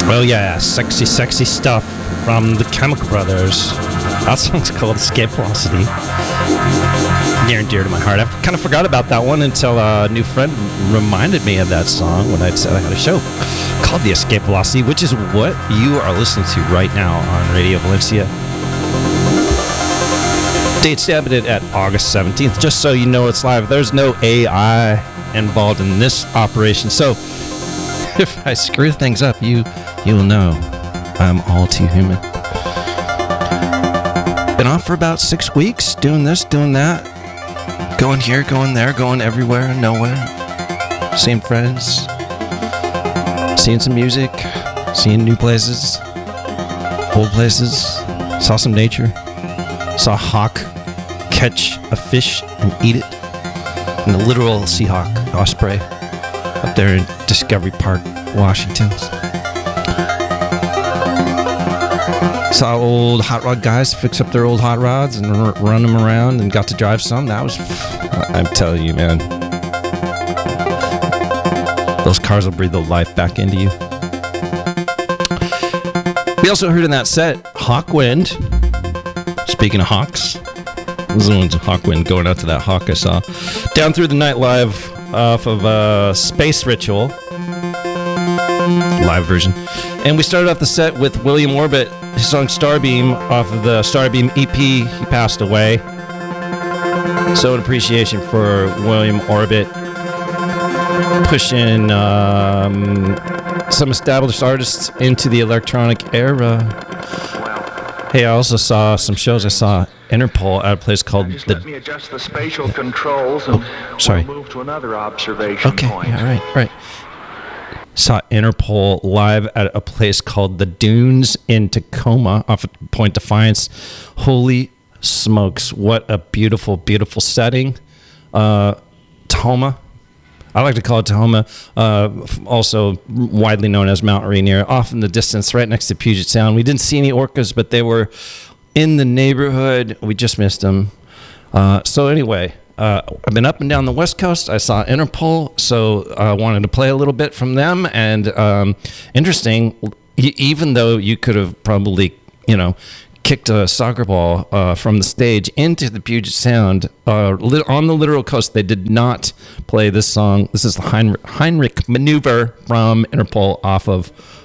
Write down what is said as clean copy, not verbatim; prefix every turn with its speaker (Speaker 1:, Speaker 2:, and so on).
Speaker 1: Well, yeah, sexy, sexy stuff from the Chemical Brothers. That song's called Escape Velocity. Near and dear to my heart. I kind of forgot about that one until a new friend reminded me of that song when I said I had a show called The Escape Velocity, which is what you are listening to right now on Radio Valencia. Date stamped it at August 17th, just so you know it's live. There's no AI involved in this operation, so if I screw things up, you'll know I'm all too human. Been off for about 6 weeks, doing this, doing that, going here, going there, going everywhere and nowhere, seeing friends, seeing some music, seeing new places, old places, saw some nature, saw a hawk catch a fish and eat it, and a literal Seahawk osprey up there in Discovery Park, Washington. Saw old hot rod guys fix up their old hot rods and run them around, and got to drive some. That was, I'm telling you, man, those cars will breathe the life back into you. We also heard in that set Hawkwind. Speaking of hawks, this one's Hawkwind, going out to that hawk I saw. Down Through the Night live off of Space Ritual live version. And we started off the set with William Orbit, his song Starbeam off of the Starbeam EP. He passed away. So an appreciation for William Orbit, pushing some established artists into the electronic era. Hey, I also saw some shows. I saw Interpol at a place called
Speaker 2: Let me adjust the spatial controls and
Speaker 1: sorry.
Speaker 2: We'll move to another observation
Speaker 1: okay,
Speaker 2: point.
Speaker 1: Yeah, right. Saw Interpol live at a place called the Dunes in Tacoma off of Point Defiance. Holy smokes, what a beautiful, beautiful setting. Tacoma. I like to call it Tacoma, also widely known as Mount Rainier, off in the distance, right next to Puget Sound. We didn't see any orcas, but they were in the neighborhood. We just missed them. So anyway, I've been up and down the West Coast. I saw Interpol, so I wanted to play a little bit from them. And interesting, even though you could have probably, kicked a soccer ball from the stage into the Puget Sound, on the literal coast, they did not play this song. This is the Heinrich Maneuver from Interpol off of